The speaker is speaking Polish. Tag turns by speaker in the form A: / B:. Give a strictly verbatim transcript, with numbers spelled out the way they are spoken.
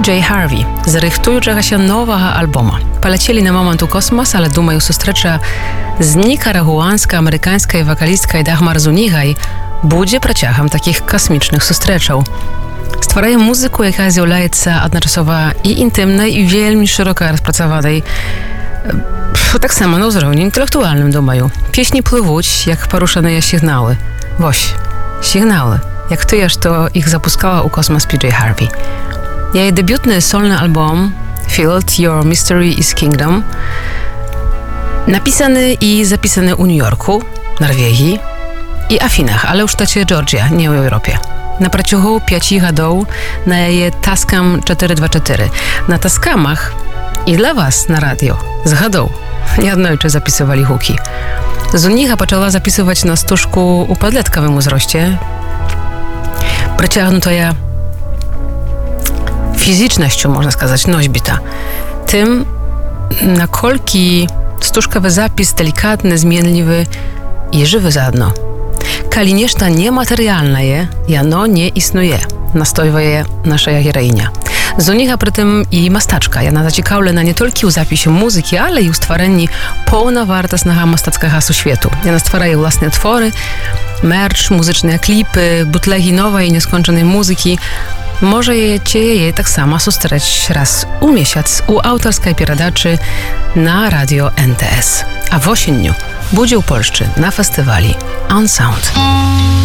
A: J. Harvey. Zrihtuju czeka się nowego albuma. Polecieli na moment u kosmos, ale думаю, зустріча з никарагуансько-американською вокалісткою Dagmar Zunigaj буде протягом таких космічних зустрічаў. Стварае музыку, якая з'яўляецца адначасова і інтымнай, і вельмі шырока распрацаванай. Таксама на ўзроўні інтэлектуальным, думаю. Песні плывуць, як парушаныя сігналы. Вось, сігналы, як тыя, што іх запускала ў космос Пі Джей Harvey. Jej debiutny solny album Field Your Mystery is Kingdom, napisany i zapisany u New Yorku, Norwegii i Afinach, ale w sztacie Georgia, nie w Europie. Na протягу п'яти гадоў на яе Tascam cztery dwa cztery. Na Tascamach i dla was na radio z гадоў niejednojcze zapisywali huki. Zuniga poczęła zapisywać na stużku u podletkowym uzroście. Przeciągnuta ja fizycznością, można сказать, nośbita. Tym, na kolki stużkowy zapis delikatny, zmienliwy i żywy zaadno. Kali nieszta niematerialne je, jano nie istnieje, nastojuje nasza heroinia. Zuniga przy tym i mastaczka, jana zaciekawlena nie tylko u zapisie muzyki, ale i u stworzeniu pełnowartosnego mastackiego światu. Jana stwarzaje własne twory, merch, muzyczne klipy, butlegi nowej i nieskończonej muzyki. Możecie jej tak samo zустріч raz u miesiąc u autorskiej передачи na radio N T S. A w osieniu będzie u Polszczy na festiwali On Sound.